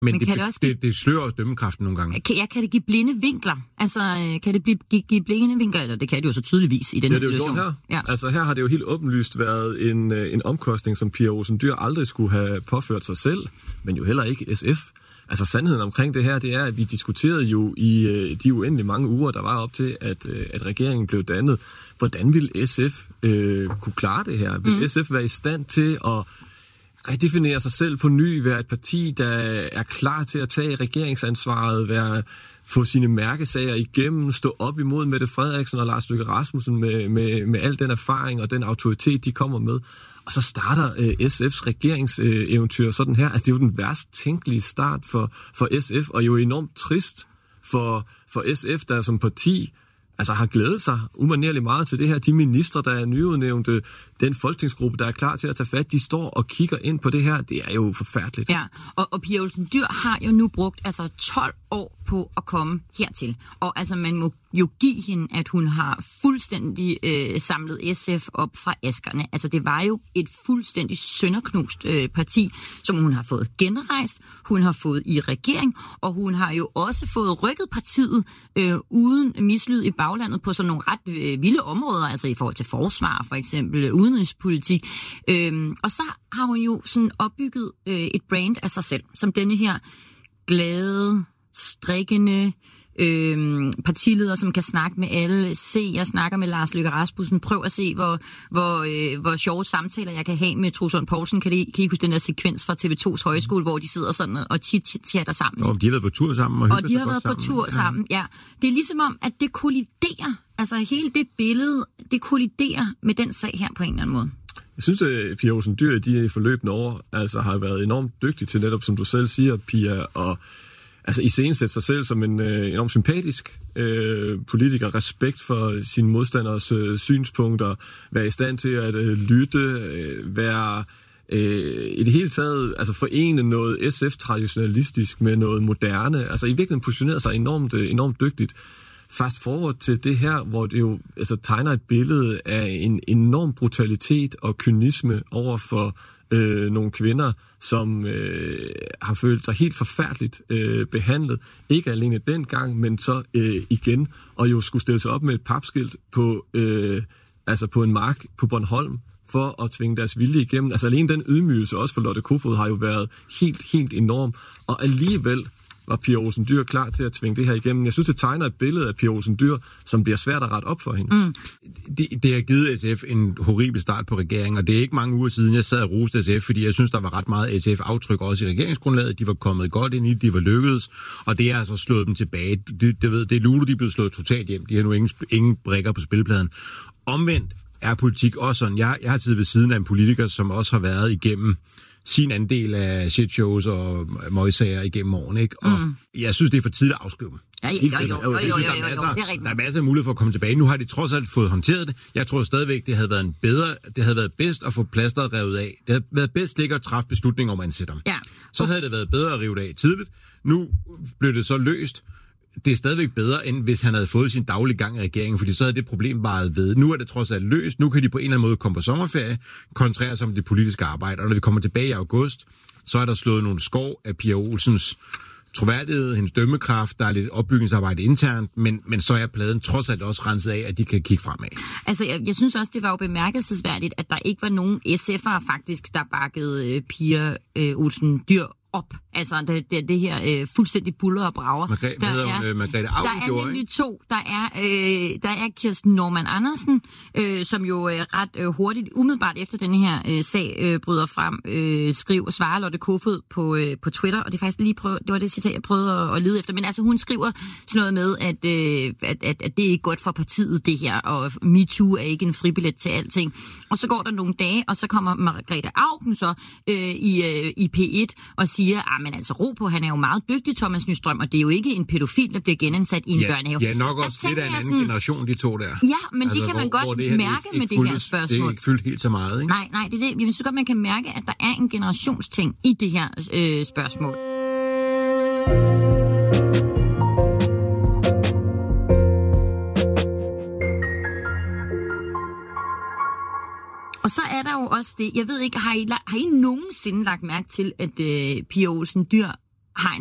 Men det slører også dømmekraften nogle gange. Kan det give blinde vinkler? Altså, kan det give blinde vinkler? Eller det kan det jo så tydeligvis i den her situation. Her. Ja. Altså, her har det jo helt åbenlyst været en omkostning, som Pia Olsen Dyhr aldrig skulle have påført sig selv, men jo heller ikke SF. Altså, sandheden omkring det her, det er, at vi diskuterede jo i de uendelig mange uger, der var op til, at regeringen blev dannet. Hvordan ville SF kunne klare det her? Vil SF være i stand til at redefinere sig selv på ny, være et parti, der er klar til at tage regeringsansvaret, få sine mærkesager igennem, stå op imod Mette Frederiksen og Lars Løkke Rasmussen med al den erfaring og den autoritet, de kommer med. Og så starter SF's regeringseventyr sådan her. Altså, det er jo den værst tænkelige start for SF, og jo enormt trist for SF, der som parti altså har glædet sig umanerligt meget til det her. De ministre, der er nyudnævnte, den folketingsgruppe, der er klar til at tage fat, de står og kigger ind på det her. Det er jo forfærdeligt. Ja, og Pia Olsen Dyhr har jo nu brugt 12 år på at komme hertil. Og altså, man må jo give hende, at hun har fuldstændig samlet SF op fra askerne. Altså, det var jo et fuldstændig sønderknust parti, som hun har fået genrejst, hun har fået i regering, og hun har jo også fået rykket partiet uden mislyd i baglandet på sådan nogle ret vilde områder, altså i forhold til forsvar, for eksempel udenrigspolitik. Og så har hun jo sådan opbygget et brand af sig selv, som denne her glade, strikkende partileder, som kan snakke med alle. Jeg snakker med Lars Løkke Rasmussen. Prøv at se, hvor sjove samtaler jeg kan have med Troels Lund Poulsen. Kan I huske den der sekvens fra TV2's højskole, hvor de sidder sådan og chatter sammen? Og de har været på tur sammen. Og de har været på tur sammen, ja. Det er ligesom om, at det kolliderer. Altså hele det billede, det kolliderer med den sag her på en eller anden måde. Jeg synes, at Pia Olsen Dyhr i de forløbende år altså har været enormt dygtig til netop, som du selv siger, Pia, og altså iscenesætte sig selv som en enormt sympatisk politiker, respekt for sine modstanders synspunkter, være i stand til at lytte, være i det hele taget altså forene noget SF-traditionalistisk med noget moderne. Altså i virkeligheden positionerer sig enormt dygtigt. Fast forward til det her, hvor det jo altså tegner et billede af en enorm brutalitet og kynisme over for nogle kvinder, som har følt sig helt forfærdeligt behandlet. Ikke alene dengang, men så igen, og jo skulle stille sig op med et papskilt på en mark på Bornholm, for at tvinge deres vilje igennem. Altså alene den ydmygelse også for Lotte Kofod har jo været helt enorm, og alligevel var Pia Olsen Dyhr klar til at tvinge det her igennem. Jeg synes, det tegner et billede af Pia Olsen Dyhr, som bliver svært at rette op for hende. Mm. Det har givet SF en horribel start på regeringen, og det er ikke mange uger siden, jeg sad og roste SF, fordi jeg synes, der var ret meget SF-aftryk også i regeringsgrundlaget. De var kommet godt ind i det, de var lykkedes, og det er altså slået dem tilbage. Det er Ludo, de er blevet slået totalt hjem. De har nu ingen brikker på spilpladen. Omvendt er politik også sådan. Jeg har siddet ved siden af en politiker, som også har været igennem sin andel af shitshows og møgsager igennem årene, ikke? Og jeg synes, det er for tidligt at afskrive dem. Der er masser af mulighed for at komme tilbage. Nu har de trods alt fået håndteret det. Jeg tror stadigvæk, det havde været bedst at få plasteret revet af. Det havde været bedst ikke at træffe beslutninger om at ansætte dem. Ja. Så havde det været bedre at rive det af tidligt. Nu blev det så løst. Det er stadigvæk bedre, end hvis han havde fået sin daglige gang i regeringen, fordi så havde det problem varet ved. Nu er det trods alt løst. Nu kan de på en eller anden måde komme på sommerferie, koncentrere sig om det politiske arbejde. Og når vi kommer tilbage i august, så er der slået nogle skov af Pia Olsens troværdighed, hendes dømmekraft, der er lidt opbygningsarbejde internt, men så er pladen trods alt også renset af, at de kan kigge fremad. Altså, jeg synes også, det var jo bemærkelsesværdigt, at der ikke var nogen SF'ere faktisk, der bakkede Pia Olsen Dyhr op. Altså, det her fuldstændig buller og brager. Margrethe Auken der er nemlig to. Der er Kirsten Normann Andersen, som jo ret hurtigt, umiddelbart efter den her sag bryder frem, svarer Lotte Kofod på Twitter, og det er faktisk det var det citat, jeg prøvede at lede efter. Men altså, hun skriver sådan noget med, at det er ikke godt for partiet, det her, og MeToo er ikke en fribillet til alting. Og så går der nogle dage, og så kommer Margrethe Auken så i P1 og siger, men altså ro på, han er jo meget dygtig, Thomas Nystrøm, og det er jo ikke en pædofil, der bliver genansat i en børnehave. Ja, nok også lidt af en anden generation, de to der. Ja, men altså, det kan man godt mærke med det her spørgsmål. Det er ikke fyldt helt så meget, ikke? Nej, det er det. Jeg synes godt, man kan mærke, at der er en generationsting i det her spørgsmål. Og så er der jo også det, jeg ved ikke, har I nogensinde lagt mærke til, at Pia Olsen Dyhr